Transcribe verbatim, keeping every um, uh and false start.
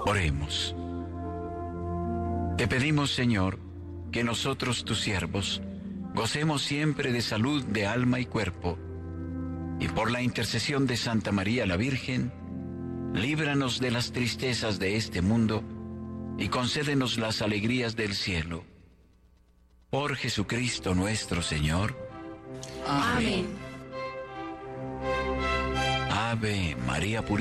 Oremos. Te pedimos, Señor, que nosotros, tus siervos, gocemos siempre de salud de alma y cuerpo, y por la intercesión de Santa María la Virgen, líbranos de las tristezas de este mundo y concédenos las alegrías del cielo. Por Jesucristo nuestro Señor. Amén. Ave María Purísima.